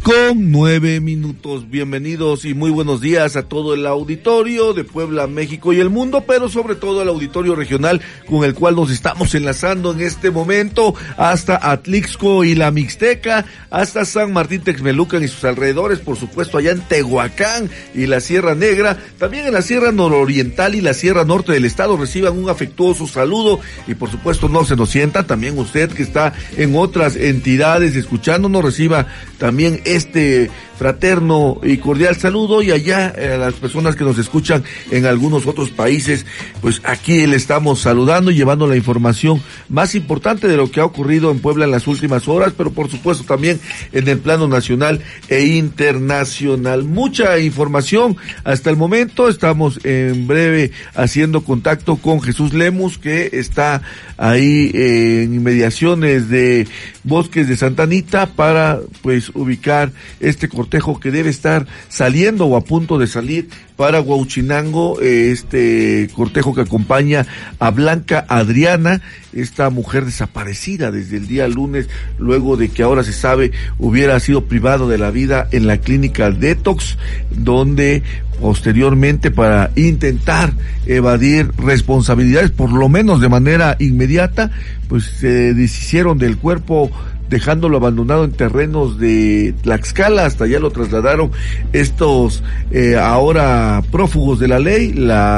Con 9 minutos, bienvenidos y muy buenos días a todo el auditorio de Puebla, México y el mundo, pero sobre todo al auditorio regional con el cual nos estamos enlazando en este momento hasta Atlixco y la Mixteca, hasta San Martín Texmelucan y sus alrededores, por supuesto allá en Tehuacán y la Sierra Negra, también en la Sierra Nororiental y la Sierra Norte del estado. Reciban un afectuoso saludo y por supuesto no se nos sienta, también usted que está en otras entidades escuchándonos, reciba también este fraterno y cordial saludo, y allá a las personas que nos escuchan en algunos otros países, pues aquí le estamos saludando y llevando la información más importante de lo que ha ocurrido en Puebla en las últimas horas, pero por supuesto también en el plano nacional e internacional. Mucha información hasta el momento. Estamos en breve haciendo contacto con Jesús Lemus, que está ahí en inmediaciones de Bosques de Santa Anita para pues ubicar este cortejo que debe estar saliendo o a punto de salir para Huauchinango, este cortejo que acompaña a Blanca Adriana, esta mujer desaparecida desde el día lunes, luego de que ahora se sabe hubiera sido privado de la vida en la clínica Detox, donde posteriormente, para intentar evadir responsabilidades, por lo menos de manera inmediata, pues se deshicieron del cuerpo dejándolo abandonado en terrenos de Tlaxcala. Hasta allá lo trasladaron estos ahora prófugos de la ley,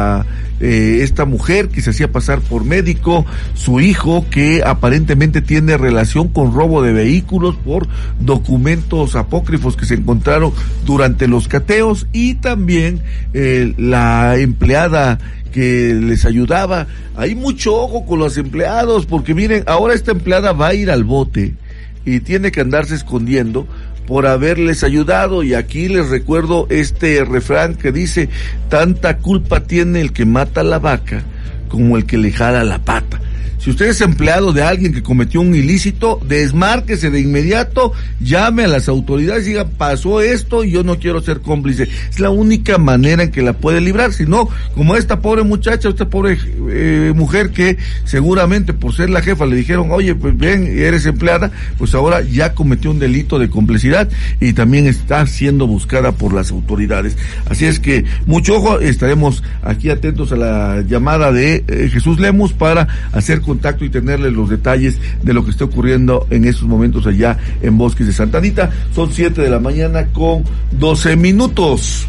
esta mujer que se hacía pasar por médico, su hijo que aparentemente tiene relación con robo de vehículos por documentos apócrifos que se encontraron durante los cateos, y también la empleada que les ayudaba. Hay mucho ojo con los empleados, porque miren, ahora esta empleada va a ir al bote y tiene que andarse escondiendo por haberles ayudado. Y aquí les recuerdo este refrán que dice: tanta culpa tiene el que mata la vaca como el que le jala la pata. Si usted es empleado de alguien que cometió un ilícito, desmárquese de inmediato, llame a las autoridades y diga: pasó esto y yo no quiero ser cómplice. Es la única manera en que la puede librar. Si no, como esta pobre muchacha, esta pobre mujer que seguramente por ser la jefa le dijeron: oye, pues ven, eres empleada, pues ahora ya cometió un delito de complicidad y también está siendo buscada por las autoridades. Así es que mucho ojo, estaremos aquí atentos a la llamada de Jesús Lemus para hacer contacto y tenerle los detalles de lo que está ocurriendo en estos momentos allá en Bosques de Santa Anita. Son 7 de la mañana con 12 minutos.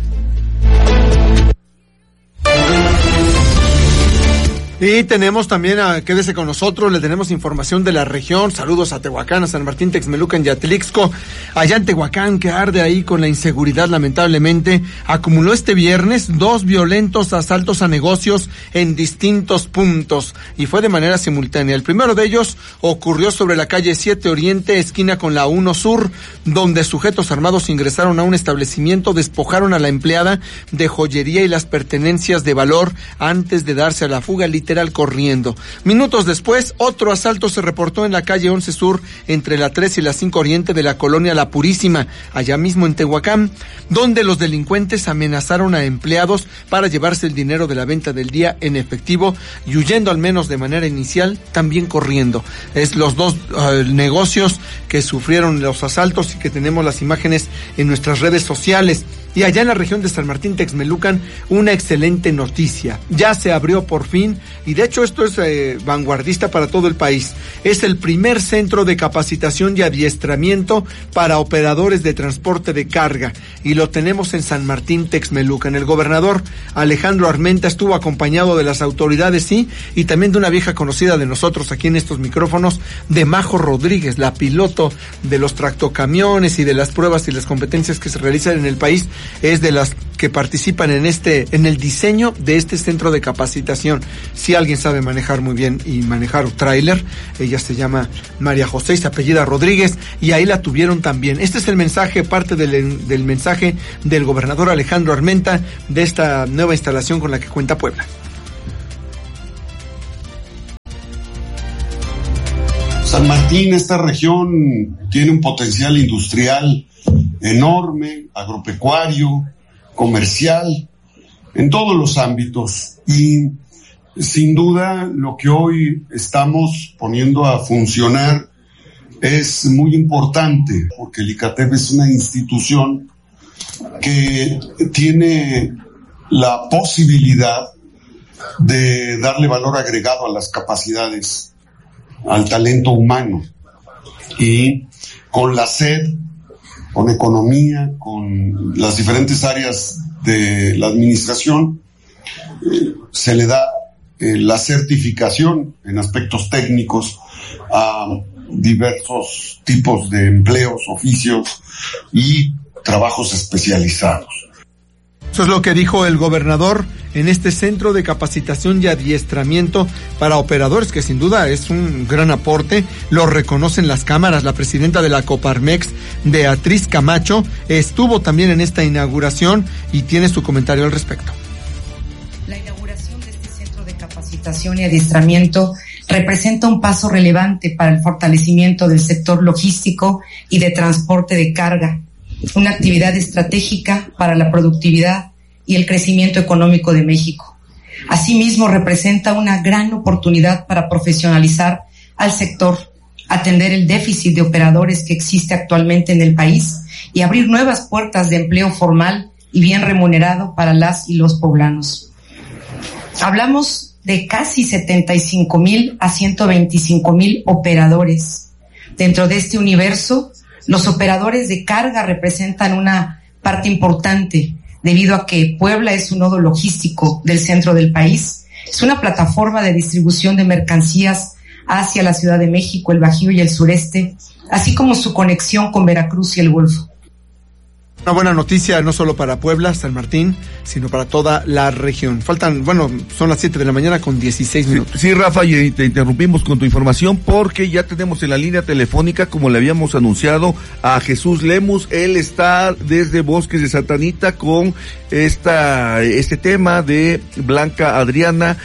Y tenemos también, quédese con nosotros, le tenemos información de la región. Saludos a Tehuacán, a San Martín Texmelucan y a Atlixco. Allá en Tehuacán, que arde ahí con la inseguridad, lamentablemente, acumuló este viernes 2 violentos asaltos a negocios en distintos puntos, y fue de manera simultánea. El primero de ellos ocurrió sobre la calle 7 Oriente, esquina con la 1 Sur, donde sujetos armados ingresaron a un establecimiento, despojaron a la empleada de joyería y las pertenencias de valor antes de darse a la fuga, literal corriendo. Minutos después, otro asalto se reportó en la calle 11 Sur, entre la 3 y la 5 Oriente de la colonia La Purísima, allá mismo en Tehuacán, donde los delincuentes amenazaron a empleados para llevarse el dinero de la venta del día en efectivo, y huyendo al menos de manera inicial, también corriendo. Es los dos negocios que sufrieron los asaltos y que tenemos las imágenes en nuestras redes sociales. Y allá en la región de San Martín Texmelucan, una excelente noticia. Ya se abrió por fin, y de hecho esto es vanguardista para todo el país. Es el primer centro de capacitación y adiestramiento para operadores de transporte de carga, y lo tenemos en San Martín Texmelucan. El gobernador Alejandro Armenta estuvo acompañado de las autoridades, sí, y también de una vieja conocida de nosotros aquí en estos micrófonos, de Majo Rodríguez, la piloto de los tractocamiones y de las pruebas y las competencias que se realizan en el país. Es de las que participan en el diseño de este centro de capacitación. Si alguien sabe manejar muy bien y manejar tráiler, ella se llama María José y se apellida Rodríguez, y ahí la tuvieron también. Este es el mensaje, parte del mensaje del gobernador Alejandro Armenta de esta nueva instalación con la que cuenta Puebla. San Martín, esta región tiene un potencial industrial enorme, agropecuario, comercial, en todos los ámbitos, y sin duda lo que hoy estamos poniendo a funcionar es muy importante porque el ICATEP es una institución que tiene la posibilidad de darle valor agregado a las capacidades, al talento humano, y con la SED, con economía, con las diferentes áreas de la administración, se le da la certificación en aspectos técnicos a diversos tipos de empleos, oficios y trabajos especializados. Eso es lo que dijo el gobernador en este centro de capacitación y adiestramiento para operadores, que sin duda es un gran aporte. Lo reconocen las cámaras. La presidenta de la Coparmex, Beatriz Camacho, estuvo también en esta inauguración y tiene su comentario al respecto. La inauguración de este centro de capacitación y adiestramiento representa un paso relevante para el fortalecimiento del sector logístico y de transporte de carga, una actividad estratégica para la productividad y el crecimiento económico de México. Asimismo, representa una gran oportunidad para profesionalizar al sector, atender el déficit de operadores que existe actualmente en el país y abrir nuevas puertas de empleo formal y bien remunerado para las y los poblanos. Hablamos de casi 75,000 a 125,000 operadores. Dentro de este universo, los operadores de carga representan una parte importante, debido a que Puebla es un nodo logístico del centro del país. Es una plataforma de distribución de mercancías hacia la Ciudad de México, el Bajío y el sureste, así como su conexión con Veracruz y el Golfo. Una buena noticia no solo para Puebla, San Martín, sino para toda la región. Son las 7 de la mañana con 16 minutos. Sí, Rafa, y te interrumpimos con tu información porque ya tenemos en la línea telefónica, como le habíamos anunciado, a Jesús Lemus. Él está desde Bosques de Santa Anita con este tema de Blanca Adriana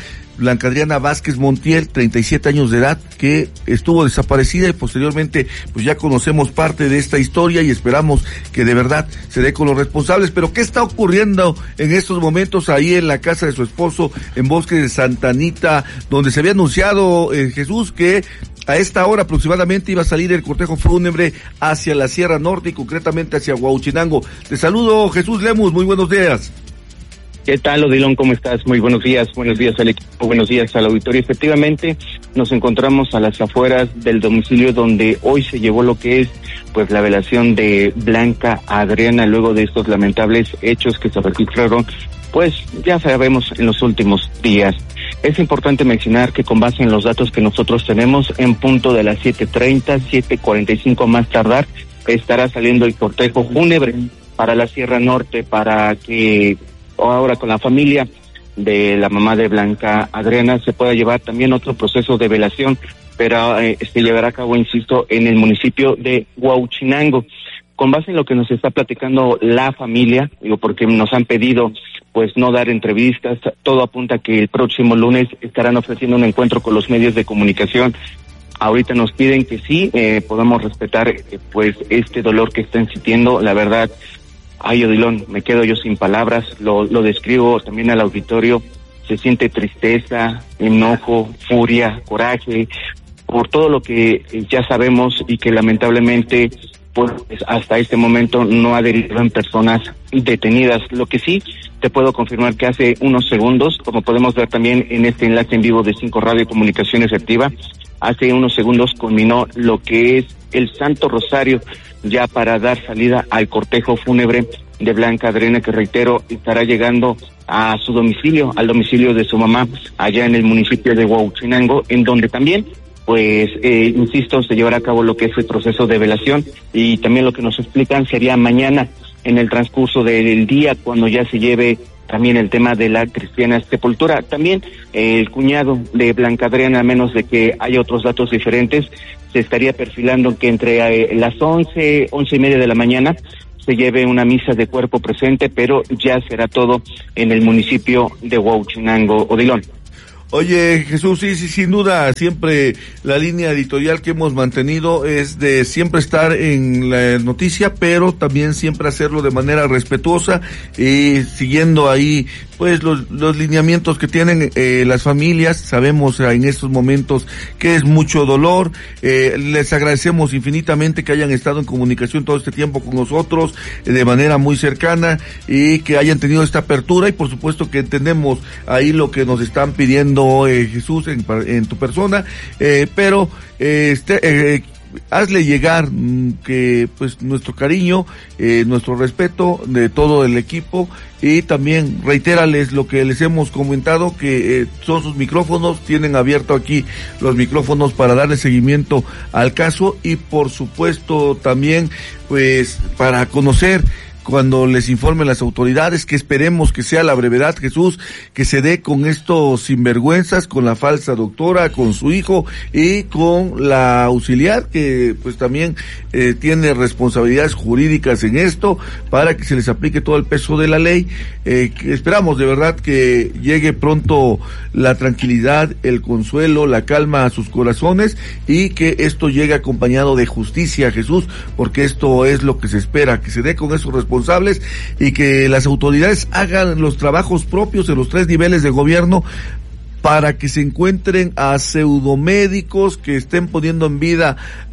Vázquez Montiel, 37 años de edad, que estuvo desaparecida y posteriormente pues ya conocemos parte de esta historia y esperamos que de verdad se dé con los responsables. Pero ¿qué está ocurriendo en estos momentos ahí en la casa de su esposo en Bosques de Santa Anita, donde se había anunciado, Jesús, que a esta hora aproximadamente iba a salir el cortejo fúnebre hacia la Sierra Norte y concretamente hacia Huauchinango? Te saludo, Jesús Lemus, muy buenos días. ¿Qué tal, Odilon? ¿Cómo estás? Muy buenos días al equipo, buenos días al auditorio. Efectivamente, nos encontramos a las afueras del domicilio donde hoy se llevó lo que es pues la velación de Blanca Adriana, luego de estos lamentables hechos que se registraron, pues ya sabemos, en los últimos días. Es importante mencionar que con base en los datos que nosotros tenemos, en punto de las 7:30, 7:45 más tardar, estará saliendo el cortejo fúnebre para la Sierra Norte, para que ahora con la familia de la mamá de Blanca Adriana se pueda llevar también otro proceso de velación, pero se llevará a cabo, insisto, en el municipio de Huauchinango. Con base en lo que nos está platicando la familia, porque nos han pedido pues no dar entrevistas, todo apunta que el próximo lunes estarán ofreciendo un encuentro con los medios de comunicación. Ahorita nos piden que sí, podamos respetar pues este dolor que están sintiendo. La verdad, ay, Odilon, me quedo yo sin palabras, lo describo también al auditorio. Se siente tristeza, enojo, furia, coraje, por todo lo que ya sabemos y que lamentablemente pues hasta este momento no ha derivado en personas detenidas. Lo que sí te puedo confirmar que hace unos segundos, como podemos ver también en este enlace en vivo de 5 Radio Comunicación Efectiva, hace unos segundos culminó lo que es el Santo Rosario, ya para dar salida al cortejo fúnebre de Blanca Adriana, que reitero, estará llegando a su domicilio, al domicilio de su mamá, allá en el municipio de Huauchinango, en donde también, pues, insisto, se llevará a cabo lo que es el proceso de velación, y también lo que nos explican sería mañana, en el transcurso del día, cuando ya se lleve también el tema de la cristiana sepultura. También el cuñado de Blanca Adriana, a menos de que haya otros datos diferentes, se estaría perfilando que entre las 11:30 de la mañana se lleve una misa de cuerpo presente, pero ya será todo en el municipio de Huauchinango, Odilon. Oye, Jesús, sí, sin duda, siempre la línea editorial que hemos mantenido es de siempre estar en la noticia, pero también siempre hacerlo de manera respetuosa y siguiendo ahí, pues, los lineamientos que tienen las familias. Sabemos en estos momentos que es mucho dolor. Les agradecemos infinitamente que hayan estado en comunicación todo este tiempo con nosotros de manera muy cercana y que hayan tenido esta apertura, y por supuesto que entendemos ahí lo que nos están pidiendo Jesús en tu persona, pero hazle llegar que pues nuestro cariño, nuestro respeto de todo el equipo, y también reitérales lo que les hemos comentado, que son sus micrófonos, tienen abierto aquí los micrófonos para darle seguimiento al caso, y por supuesto también pues para conocer cuando les informen las autoridades, que esperemos que sea la brevedad, Jesús, que se dé con estos sinvergüenzas, con la falsa doctora, con su hijo y con la auxiliar, que pues también tiene responsabilidades jurídicas en esto, para que se les aplique todo el peso de la ley. Que esperamos de verdad que llegue pronto la tranquilidad, el consuelo, la calma a sus corazones, y que esto llegue acompañado de justicia, Jesús, porque esto es lo que se espera, que se dé con esos responsables y que las autoridades hagan los trabajos propios en los 3 niveles de gobierno, para que se encuentren a pseudomédicos que estén poniendo en vida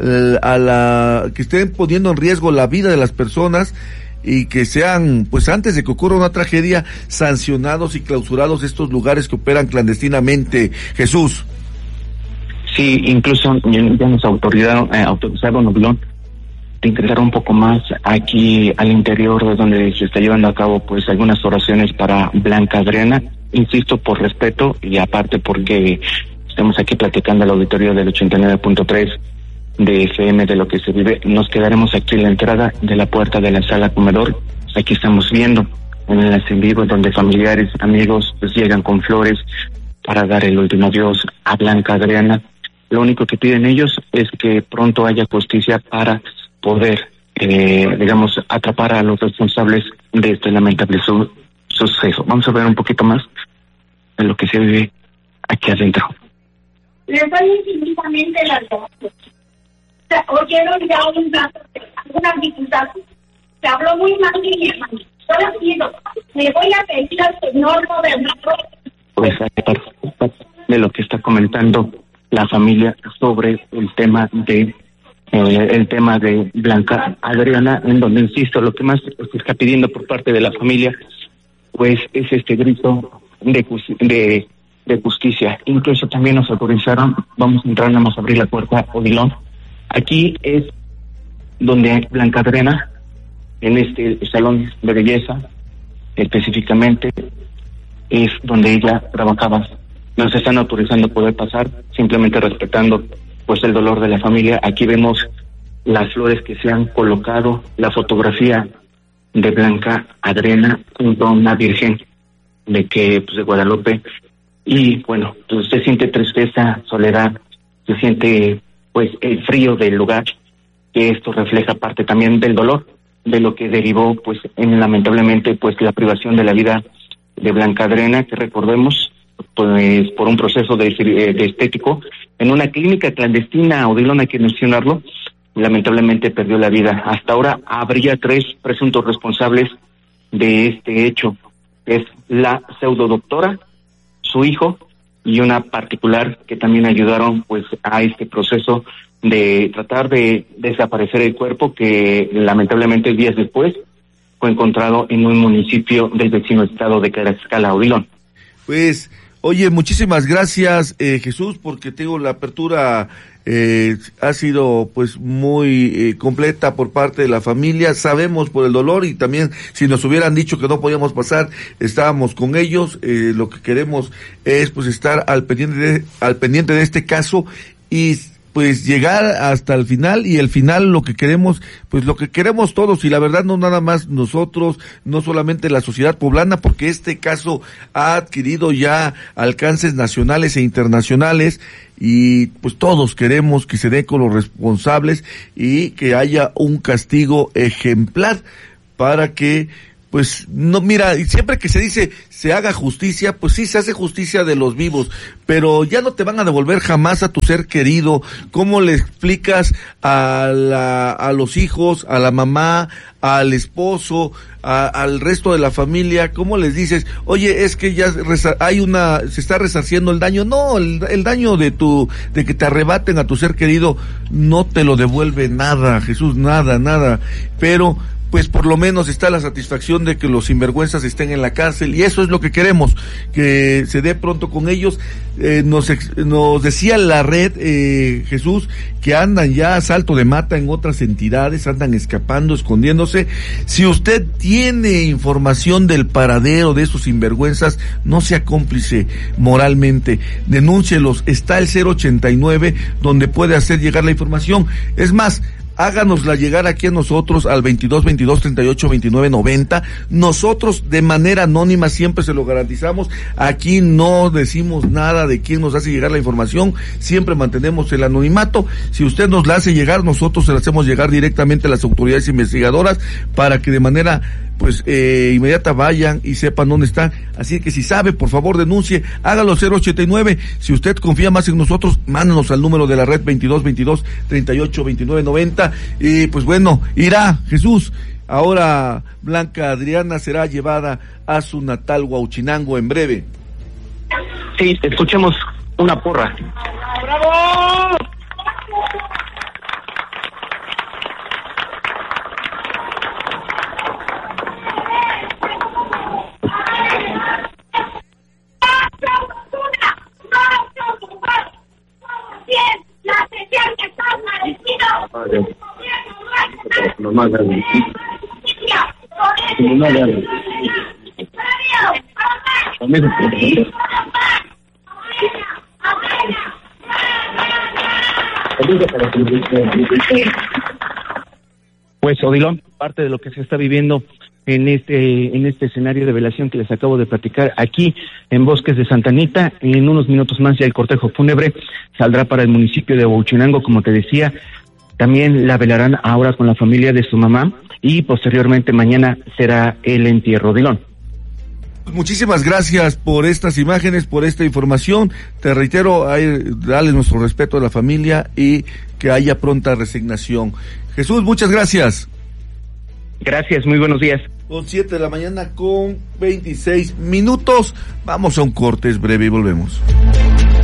que estén poniendo en riesgo la vida de las personas, y que sean, pues antes de que ocurra una tragedia, sancionados y clausurados estos lugares que operan clandestinamente, Jesús. Sí, incluso ya nos autorizaron, Odilon, de ingresar un poco más aquí al interior, de donde se está llevando a cabo pues algunas oraciones para Blanca Adriana. Insisto, por respeto, y aparte porque estamos aquí platicando al auditorio del 89.3 de FM de lo que se vive. Nos quedaremos aquí en la entrada de la puerta de la sala comedor. Aquí estamos viendo en el en vivo donde familiares, amigos pues llegan con flores para dar el último adiós a Blanca Adriana. Lo único que piden ellos es que pronto haya justicia para poder, atrapar a los responsables de este lamentable suceso. Vamos a ver un poquito más de lo que se vive aquí adentro. Les doy infinitamente las gracias. Oyeron ya algunas diputadas. Se habló muy mal de mi hermano. Yo les pido, le voy a pedir al señor gobernador. Pues de lo que está comentando la familia sobre el tema de Blanca Adriana, en donde, insisto, lo que más se está pidiendo por parte de la familia pues es este grito de justicia. Incluso también nos autorizaron, vamos a abrir la puerta, Odilon. Aquí es donde Blanca Adriana, en este salón de belleza específicamente, es donde ella trabajaba. Nos están autorizando poder pasar, simplemente respetando pues el dolor de la familia. Aquí vemos las flores que se han colocado, la fotografía de Blanca Adriana junto a una virgen de Guadalupe, y bueno, pues se siente tristeza, soledad, se siente pues el frío del lugar, que esto refleja parte también del dolor de lo que derivó pues lamentablemente pues la privación de la vida de Blanca Adriana, que recordemos pues por un proceso de estético en una clínica clandestina, Odilon, hay que mencionarlo, lamentablemente perdió la vida. Hasta ahora habría 3 presuntos responsables de este hecho. Es la pseudodoctora, su hijo y una particular que también ayudaron pues a este proceso de tratar de desaparecer el cuerpo, que lamentablemente días después fue encontrado en un municipio del vecino estado de Tlaxcala, Odilon. Pues, oye, muchísimas gracias, Jesús, porque tengo la apertura ha sido pues muy completa por parte de la familia. Sabemos por el dolor, y también si nos hubieran dicho que no podíamos pasar, estábamos con ellos. Lo que queremos es pues estar al pendiente de este caso, y pues llegar hasta el final, y el final lo que queremos todos, y la verdad no nada más nosotros, no solamente la sociedad poblana, porque este caso ha adquirido ya alcances nacionales e internacionales, y pues todos queremos que se dé con los responsables y que haya un castigo ejemplar para que pues no, mira, siempre que se dice se haga justicia, pues sí, se hace justicia de los vivos, pero ya no te van a devolver jamás a tu ser querido. ¿Cómo le explicas a los hijos, a la mamá, al esposo, al resto de la familia? ¿Cómo les dices, oye, es que ya se está resarciendo el daño? No, el daño de que te arrebaten a tu ser querido no te lo devuelve nada, Jesús, nada, pero pues por lo menos está la satisfacción de que los sinvergüenzas estén en la cárcel, y eso es lo que queremos, que se dé pronto con ellos. Nos decía la red, Jesús, que andan ya a salto de mata en otras entidades, andan escapando, escondiéndose. Si usted tiene información del paradero de esos sinvergüenzas, no sea cómplice moralmente, denúncielos. Está el 089 donde puede hacer llegar la información. Es más, háganosla llegar aquí a nosotros al 22-22-38-29-90. Nosotros de manera anónima siempre se lo garantizamos. Aquí no decimos nada de quién nos hace llegar la información, siempre mantenemos el anonimato. Si usted nos la hace llegar, nosotros se la hacemos llegar directamente a las autoridades investigadoras para que de manera inmediata vayan y sepan dónde están. Así que si sabe, por favor denuncie, hágalo 089. Si usted confía más en nosotros, mándanos al número de la red 22-22-38-29-90. Y pues bueno, irá Jesús. Ahora Blanca Adriana será llevada a su natal Huauchinango en breve. Sí, escuchemos una porra. ¡Bravo! Pues Odilon, parte de lo que se está viviendo en este escenario de velación que les acabo de platicar aquí en Bosques de Santa Anita. En unos minutos más ya el cortejo fúnebre saldrá para el municipio de Huauchinango, como te decía. También la velarán ahora con la familia de su mamá y posteriormente mañana será el entierro. Odilon. Muchísimas gracias por estas imágenes, por esta información. Te reitero, dale nuestro respeto a la familia y que haya pronta resignación. Jesús, muchas gracias. Gracias, muy buenos días. Son 7:26 a.m. Vamos a un corte, es breve y volvemos.